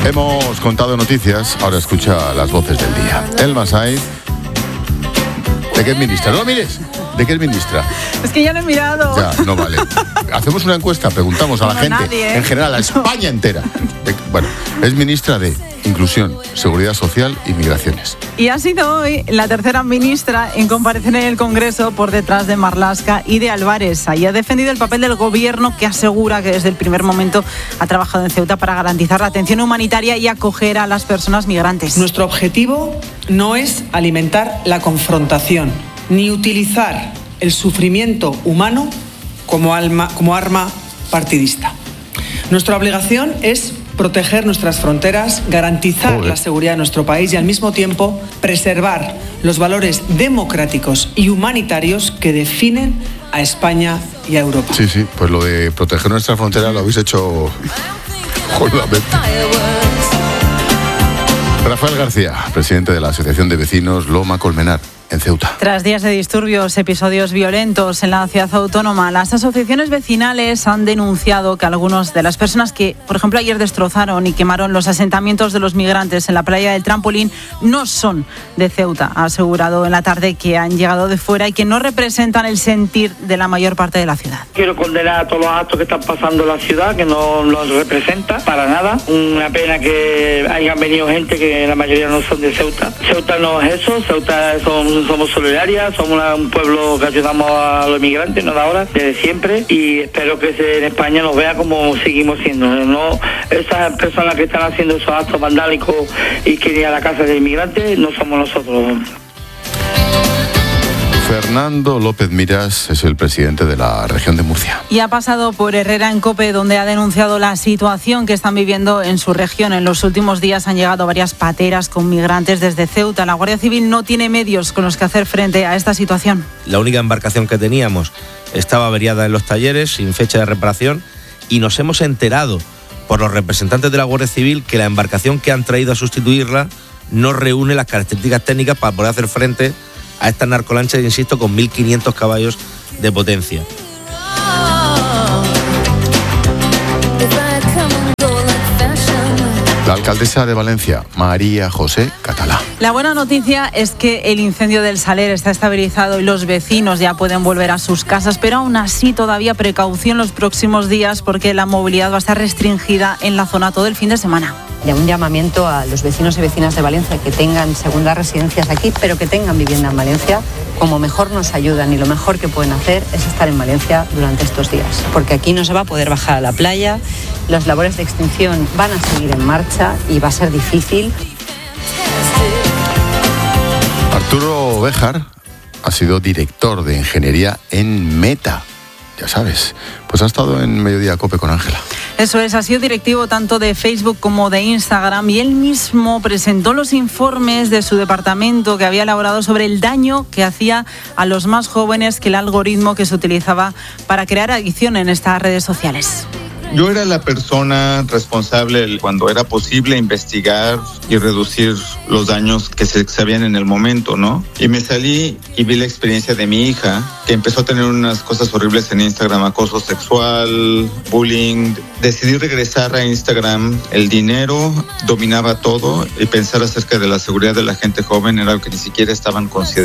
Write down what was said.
Hemos contado noticias, ahora escucha las voces del día. Elma Saiz. ¿De qué es ministra? No lo mires. ¿De qué es ministra? Es que ya lo he mirado. Ya, no vale. Hacemos una encuesta, preguntamos a la gente, nadie, en general, a España entera. Bueno, es ministra de Inclusión, Seguridad Social y Migraciones. Y ha sido hoy la tercera ministra en comparecer en el Congreso por detrás de Marlaska y de Álvarez. Ahí ha defendido el papel del gobierno, que asegura que desde el primer momento ha trabajado en Ceuta para garantizar la atención humanitaria y acoger a las personas migrantes. Nuestro objetivo no es alimentar la confrontación, ni utilizar el sufrimiento humano como arma partidista. Nuestra obligación es proteger nuestras fronteras, garantizar la seguridad de nuestro país y al mismo tiempo preservar los valores democráticos y humanitarios que definen a España y a Europa. Sí, pues lo de proteger nuestra frontera lo habéis hecho jodidamente. Rafael García, presidente de la Asociación de Vecinos Loma Colmenar, en Ceuta. Tras días de disturbios, episodios violentos en la ciudad autónoma, las asociaciones vecinales han denunciado que algunas de las personas que, por ejemplo, ayer destrozaron y quemaron los asentamientos de los migrantes en la playa del Trampolín no son de Ceuta. Ha asegurado en la tarde que han llegado de fuera y que no representan el sentir de la mayor parte de la ciudad. Quiero condenar a todos los actos que están pasando en la ciudad, que no los representa para nada. Una pena que hayan venido gente que la mayoría no son de Ceuta. Ceuta no es eso, Ceuta somos solidarias, somos un pueblo que ayudamos a los inmigrantes, no de ahora, desde siempre, y espero que en España nos vea como seguimos siendo. No, esas personas que están haciendo esos actos vandálicos y que ir a la casa de inmigrantes no somos nosotros. Fernando López Miras es el presidente de la región de Murcia. Y ha pasado por Herrera en COPE, donde ha denunciado la situación que están viviendo en su región. En los últimos días han llegado varias pateras con migrantes desde Ceuta. La Guardia Civil no tiene medios con los que hacer frente a esta situación. La única embarcación que teníamos estaba averiada en los talleres, sin fecha de reparación, y nos hemos enterado por los representantes de la Guardia Civil que la embarcación que han traído a sustituirla no reúne las características técnicas para poder hacer frente a estas narcolanchas, insisto, con 1.500 caballos de potencia. La alcaldesa de Valencia, María José Catalá. La buena noticia es que el incendio del Saler está estabilizado y los vecinos ya pueden volver a sus casas, pero aún así todavía precaución los próximos días porque la movilidad va a estar restringida en la zona todo el fin de semana. Y un llamamiento a los vecinos y vecinas de Valencia que tengan segundas residencias aquí, pero que tengan vivienda en Valencia. Como mejor nos ayudan y lo mejor que pueden hacer es estar en Valencia durante estos días, porque aquí no se va a poder bajar a la playa, las labores de extinción van a seguir en marcha y va a ser difícil. Arturo Béjar ha sido director de ingeniería en Meta. Ya sabes, pues ha estado en Mediodía COPE con Ángela. Eso es, ha sido directivo tanto de Facebook como de Instagram y él mismo presentó los informes de su departamento que había elaborado sobre el daño que hacía a los más jóvenes que el algoritmo que se utilizaba para crear adicción en estas redes sociales. Yo era la persona responsable cuando era posible investigar y reducir los daños que se sabían en el momento, ¿no? Y me salí y vi la experiencia de mi hija, que empezó a tener unas cosas horribles en Instagram, acoso sexual, bullying. Decidí regresar a Instagram, el dinero dominaba todo y pensar acerca de la seguridad de la gente joven era algo que ni siquiera estaban considerando.